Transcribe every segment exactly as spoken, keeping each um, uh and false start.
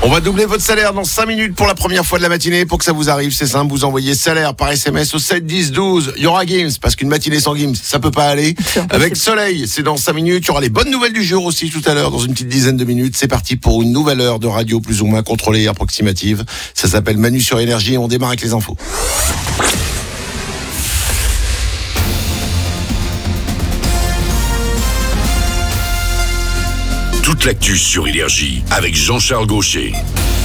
On va doubler votre salaire dans cinq minutes pour la première fois de la matinée. Pour que ça vous arrive, c'est simple, vous envoyez salaire par S M S au sept dix douze. Il y aura Gims, parce qu'une matinée sans Gims, ça peut pas aller. Avec Soleil, c'est dans cinq minutes. Il y aura les bonnes nouvelles du jour aussi tout à l'heure, dans une petite dizaine de minutes. C'est parti pour une nouvelle heure de radio plus ou moins contrôlée et approximative. Ça s'appelle Manu sur Énergie et on démarre avec les infos. Toute l'actu sur Énergie avec Jean-Charles Gaucher.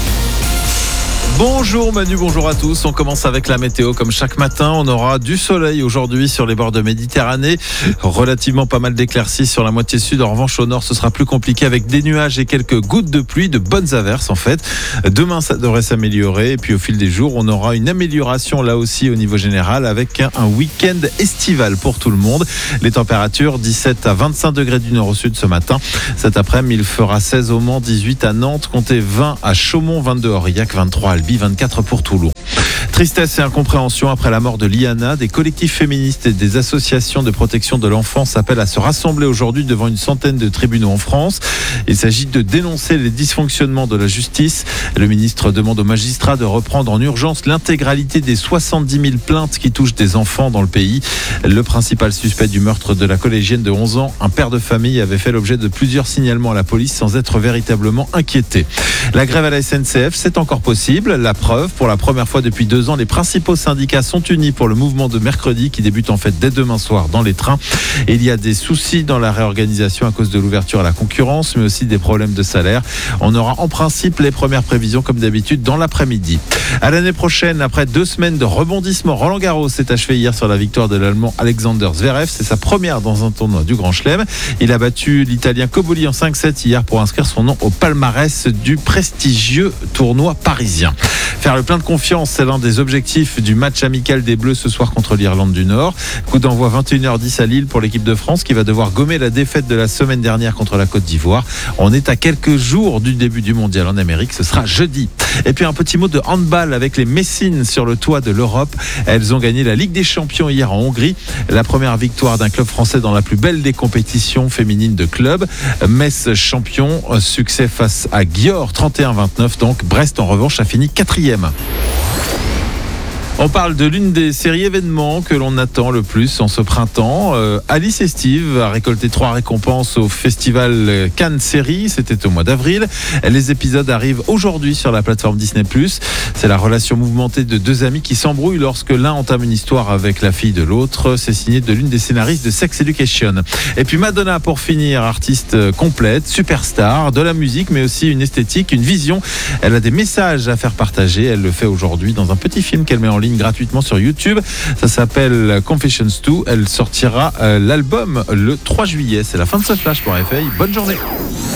Bonjour Manu, bonjour à tous. On commence avec la météo comme chaque matin. On aura du soleil aujourd'hui sur les bords de Méditerranée. Relativement pas mal d'éclaircies sur la moitié sud. En revanche, au nord, ce sera plus compliqué avec des nuages et quelques gouttes de pluie, de bonnes averses en fait. Demain, ça devrait s'améliorer. Et puis au fil des jours, on aura une amélioration là aussi au niveau général avec un, un week-end estival pour tout le monde. Les températures dix-sept à vingt-cinq degrés du nord au sud ce matin. Cet après-midi, il fera seize au Mans, dix-huit à Nantes, comptez vingt à Chaumont, vingt-deux à Aurillac, vingt-trois à Albi, vingt-quatre pour Toulon. Tristesse et incompréhension après la mort de Liana. Des collectifs féministes et des associations de protection de l'enfance appellent à se rassembler aujourd'hui devant une centaine de tribunaux en France. Il s'agit de dénoncer les dysfonctionnements de la justice. Le ministre demande aux magistrats de reprendre en urgence l'intégralité des soixante-dix mille plaintes qui touchent des enfants dans le pays. Le principal suspect du meurtre de la collégienne de onze ans, un père de famille, avait fait l'objet de plusieurs signalements à la police sans être véritablement inquiété. La grève à la S N C F, c'est encore possible. La preuve, pour la première fois depuis deux ans, les principaux syndicats sont unis pour le mouvement de mercredi qui débute en fait dès demain soir dans les trains. Et il y a des soucis dans la réorganisation à cause de l'ouverture à la concurrence, mais aussi des problèmes de salaire. On aura en principe les premières prévisions comme d'habitude dans l'après-midi. À l'année prochaine, après deux semaines de rebondissement, Roland Garros s'est achevé hier sur la victoire de l'Allemand Alexander Zverev. C'est sa première dans un tournoi du Grand Chelem. Il a battu l'Italien Cobolli en cinq sept hier pour inscrire son nom au palmarès du prestigieux tournoi parisien. Faire le plein de confiance, c'est l'un des objectifs du match amical des Bleus ce soir contre l'Irlande du Nord. Coup d'envoi vingt et une heures dix à Lille pour l'équipe de France qui va devoir gommer la défaite de la semaine dernière contre la Côte d'Ivoire. On est à quelques jours du début du mondial en Amérique, ce sera jeudi. Et puis un petit mot de handball avec les Messines sur le toit de l'Europe. Elles ont gagné la Ligue des Champions hier en Hongrie. La première victoire d'un club français dans la plus belle des compétitions féminines de club. Metz champion, succès face à Győr trente et un vingt-neuf. Donc Brest en revanche a fini quatrième. On parle de l'une des séries événements que l'on attend le plus en ce printemps. Euh, Alice et Steve a récolté trois récompenses au festival Cannes Série. C'était au mois d'avril. Les épisodes arrivent aujourd'hui sur la plateforme Disney plus. C'est la relation mouvementée de deux amis qui s'embrouillent lorsque l'un entame une histoire avec la fille de l'autre. C'est signé de l'une des scénaristes de Sex Education. Et puis Madonna pour finir, artiste complète, superstar, de la musique mais aussi une esthétique, une vision. Elle a des messages à faire partager. Elle le fait aujourd'hui dans un petit film qu'elle met en ligne gratuitement sur YouTube. Ça s'appelle Confessions deux. Elle sortira euh, l'album le trois juillet. C'est la fin de ce flash pour F A. Bonne journée.